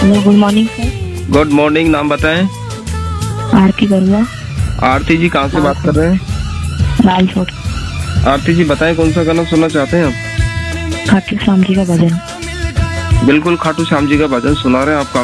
Hello, good morning sir. Good morning. नाम बताएं। आरती बरुआ, आरती जी कहाँ से बात कर रहे हैं? लालसोट। आरती जी बताएं कौन सा गाना सुनना चाहते हैं आप? खाटू श्याम जी का भजन। बिल्कुल खाटू श्याम जी का भजन सुना रहे हैं आपका।